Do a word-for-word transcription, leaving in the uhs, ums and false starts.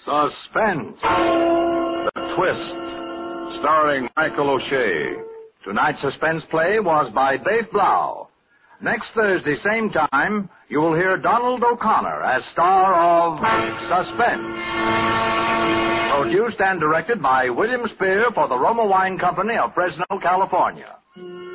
Suspense. The Twist. Starring Michael O'Shea. Tonight's suspense play was by Bafe Blau. Next Thursday, same time, you will hear Donald O'Connor as star of Suspense. Produced and directed by William Spear for the Roma Wine Company of Fresno, California.